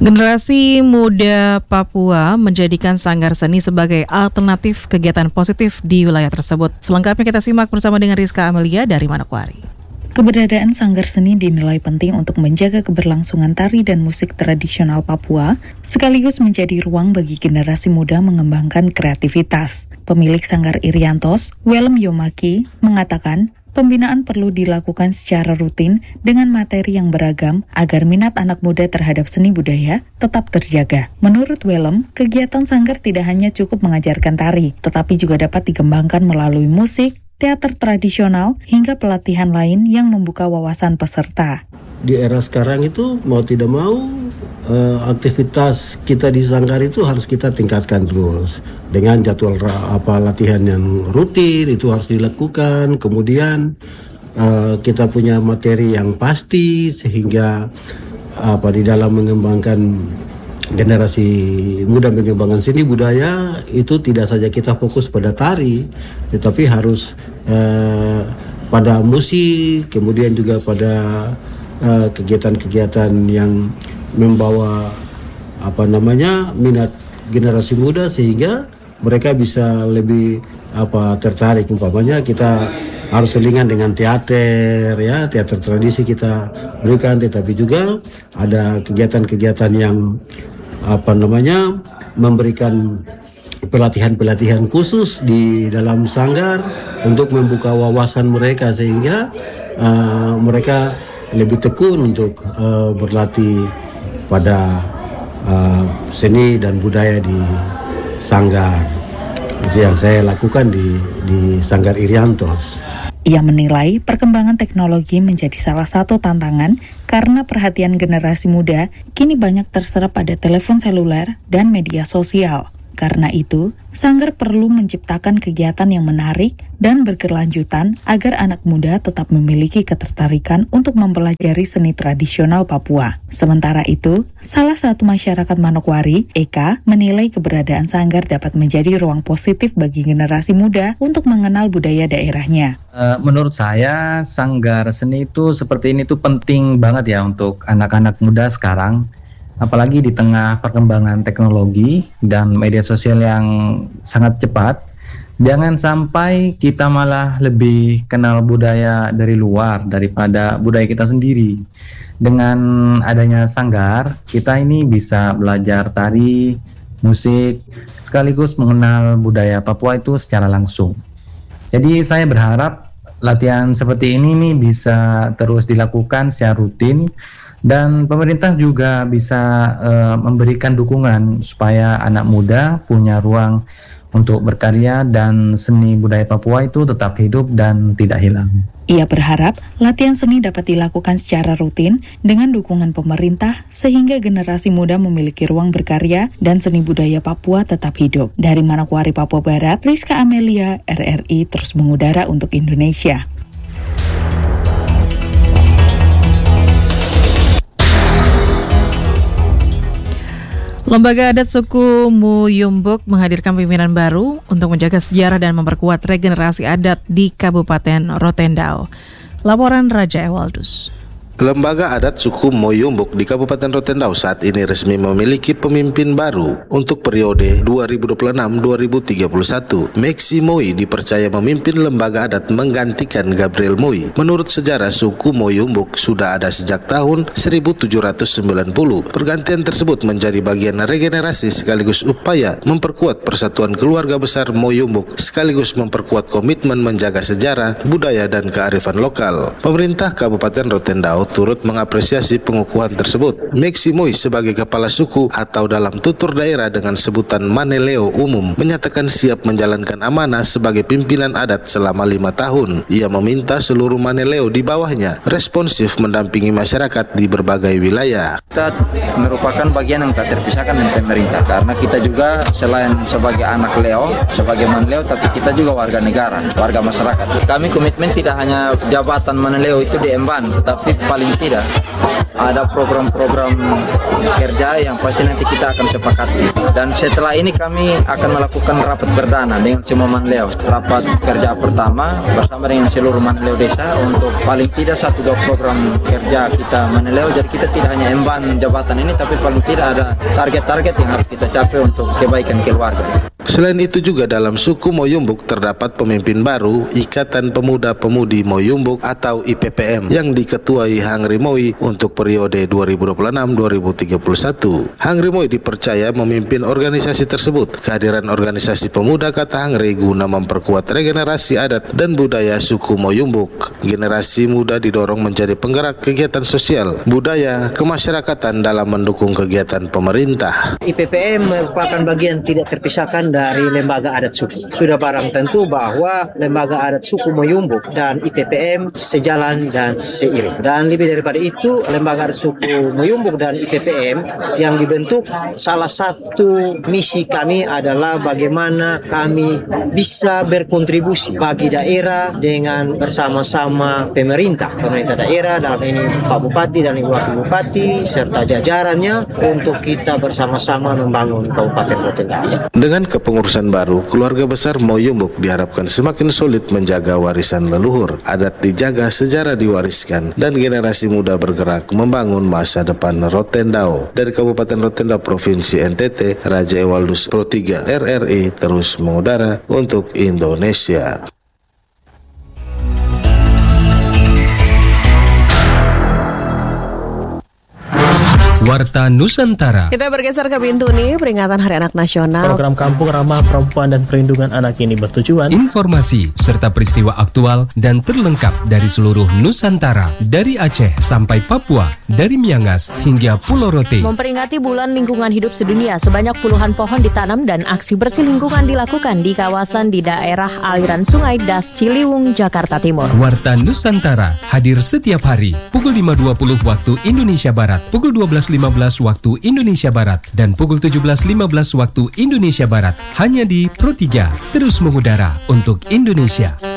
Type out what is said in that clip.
Generasi muda Papua menjadikan Sanggar Seni sebagai alternatif kegiatan positif di wilayah tersebut. Selengkapnya kita simak bersama dengan Rizka Amelia dari Manokwari. Keberadaan Sanggar Seni dinilai penting untuk menjaga keberlangsungan tari dan musik tradisional Papua, sekaligus menjadi ruang bagi generasi muda mengembangkan kreativitas. Pemilik Sanggar Iriantos, Welem Yomaki, mengatakan, pembinaan perlu dilakukan secara rutin dengan materi yang beragam agar minat anak muda terhadap seni budaya tetap terjaga. Menurut Welem, kegiatan Sanggar tidak hanya cukup mengajarkan tari, tetapi juga dapat dikembangkan melalui musik, teater tradisional, hingga pelatihan lain yang membuka wawasan peserta. Di era sekarang itu mau tidak mau aktivitas kita di Sanggar itu harus kita tingkatkan terus dengan jadwal latihan yang rutin itu harus dilakukan. Kemudian kita punya materi yang pasti sehingga di dalam mengembangkan generasi muda mengembangkan seni budaya itu tidak saja kita fokus pada tari, tetapi harus pada musik, kemudian juga pada kegiatan-kegiatan yang membawa minat generasi muda sehingga mereka bisa lebih tertarik. Umpamanya kita harus selingan dengan teater tradisi kita berikan, tetapi juga ada kegiatan-kegiatan yang memberikan pelatihan-pelatihan khusus di dalam Sanggar untuk membuka wawasan mereka sehingga mereka lebih tekun untuk berlatih pada seni dan budaya di Sanggar. Itu yang saya lakukan di Sanggar Iriantos. Ia menilai perkembangan teknologi menjadi salah satu tantangan karena perhatian generasi muda kini banyak terserap pada telepon seluler dan media sosial. Karena itu, Sanggar perlu menciptakan kegiatan yang menarik dan berkelanjutan agar anak muda tetap memiliki ketertarikan untuk mempelajari seni tradisional Papua. Sementara itu, salah satu masyarakat Manokwari, Eka, menilai keberadaan Sanggar dapat menjadi ruang positif bagi generasi muda untuk mengenal budaya daerahnya. Menurut saya, Sanggar Seni itu seperti ini tuh penting banget ya untuk anak-anak muda sekarang. Apalagi di tengah perkembangan teknologi dan media sosial yang sangat cepat, jangan sampai kita malah lebih kenal budaya dari luar daripada budaya kita sendiri. Dengan adanya Sanggar, kita ini bisa belajar tari, musik, sekaligus mengenal budaya Papua itu secara langsung. Jadi saya berharap latihan seperti ini nih bisa terus dilakukan secara rutin, dan pemerintah juga bisa memberikan dukungan supaya anak muda punya ruang untuk berkarya dan seni budaya Papua itu tetap hidup dan tidak hilang. Ia berharap latihan seni dapat dilakukan secara rutin dengan dukungan pemerintah sehingga generasi muda memiliki ruang berkarya dan seni budaya Papua tetap hidup. Dari Manokwari, Papua Barat, Rizka Amelia, RRI terus mengudara untuk Indonesia. Lembaga adat suku Muyumbuk menghadirkan pimpinan baru untuk menjaga sejarah dan memperkuat regenerasi adat di Kabupaten Rotendao. Laporan Raja Ewaldus. Lembaga adat suku Muyumbuk di Kabupaten Rotendao saat ini resmi memiliki pemimpin baru untuk periode 2026-2031. Meksi Moi dipercaya memimpin lembaga adat menggantikan Gabriel Moi. Menurut sejarah, suku Muyumbuk sudah ada sejak tahun 1790. Pergantian tersebut menjadi bagian regenerasi sekaligus upaya memperkuat persatuan keluarga besar Muyumbuk sekaligus memperkuat komitmen menjaga sejarah, budaya, dan kearifan lokal. Pemerintah Kabupaten Rotendao turut mengapresiasi pengukuhan tersebut. Meksi Moi sebagai kepala suku atau dalam tutur daerah dengan sebutan Maneleo umum menyatakan siap menjalankan amanah sebagai pimpinan adat selama 5 tahun. Ia meminta seluruh Maneleo di bawahnya responsif mendampingi masyarakat di berbagai wilayah. Kita merupakan bagian yang tak terpisahkan dengan pemerintah karena kita juga selain sebagai anak Leo, sebagai Maneleo, tapi kita juga warga negara, warga masyarakat. Kami komitmen tidak hanya jabatan Maneleo itu diemban, tetapi paling tidak ada program-program kerja yang pasti nanti kita akan sepakati. Dan setelah ini kami akan melakukan rapat perdana dengan semua Manleo. Rapat kerja pertama bersama dengan seluruh Manleo desa untuk paling tidak 1-2 program kerja kita Manleo. Jadi kita tidak hanya emban jabatan ini, tapi paling tidak ada target-target yang harus kita capai untuk kebaikan keluarga. Selain itu juga dalam suku Moyumbuk terdapat pemimpin baru Ikatan Pemuda-Pemudi Moyumbuk atau IPPM yang diketuai Hangri Moi untuk periode 2026-2031. Hangri Moi dipercaya memimpin organisasi tersebut. Kehadiran organisasi pemuda kata Hangri guna memperkuat regenerasi adat dan budaya suku Moyumbuk. Generasi muda didorong menjadi penggerak kegiatan sosial, budaya, kemasyarakatan dalam mendukung kegiatan pemerintah. IPPM merupakan bagian tidak terpisahkan dari lembaga adat suku. Sudah barang tentu bahwa lembaga adat suku Moyumbuk dan IPPM sejalan dan seiring. Dan lebih daripada itu, lembaga adat suku Moyumbuk dan IPPM yang dibentuk, salah satu misi kami adalah bagaimana kami bisa berkontribusi bagi daerah dengan bersama-sama pemerintah daerah, dalam ini Pak Bupati dan Ibu Wakil Bupati serta jajarannya, untuk kita bersama-sama membangun Kabupaten Rotendao. Dengan kepengurusan baru, keluarga besar Moyumbuk diharapkan semakin solid menjaga warisan leluhur, adat dijaga, sejarah diwariskan, dan generasi muda bergerak membangun masa depan Rotendao. Dari Kabupaten Rotendao, Provinsi NTT, Raja Ewaldus Pro 3 RRI terus mengudara untuk Indonesia. Warta Nusantara. Kita bergeser ke Bintuni, peringatan Hari Anak Nasional. Program Kampung Ramah Perempuan dan Perlindungan Anak ini bertujuan Informasi serta peristiwa aktual dan terlengkap dari seluruh Nusantara, dari Aceh sampai Papua, dari Miangas hingga Pulau Rote. Memperingati Bulan Lingkungan Hidup Sedunia, sebanyak puluhan pohon ditanam dan aksi bersih lingkungan dilakukan di kawasan di daerah aliran Sungai Das Ciliwung, Jakarta Timur. Warta Nusantara hadir setiap hari pukul 5.20 waktu Indonesia Barat, pukul 12.15 waktu Indonesia Barat, dan pukul 17.15 waktu Indonesia Barat, hanya di Pro 3, terus mengudara untuk Indonesia.